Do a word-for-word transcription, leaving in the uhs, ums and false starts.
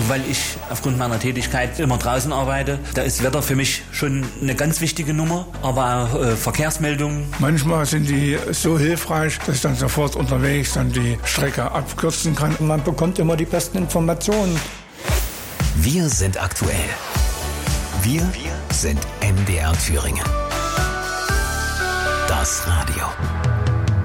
weil ich aufgrund meiner Tätigkeit immer draußen arbeite. Da ist Wetter für mich schon eine ganz wichtige Nummer, aber auch äh, Verkehrsmeldungen. Manchmal sind die so hilfreich, dass ich dann sofort unterwegs dann die Strecke abkürzen kann. Man bekommt immer die besten Informationen. Wir sind aktuell. Wir sind M D R Thüringen. Das Radio.